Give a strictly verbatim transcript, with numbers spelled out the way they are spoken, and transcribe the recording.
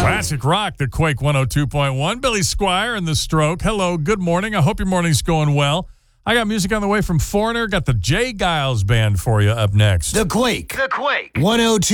Classic rock, the Quake one oh two point one. Billy Squire and The Stroke. Hello, good morning. I hope your morning's going well. I got music on the way from Foreigner. Got the Jay Giles Band for you up next. The Quake. The Quake. one oh two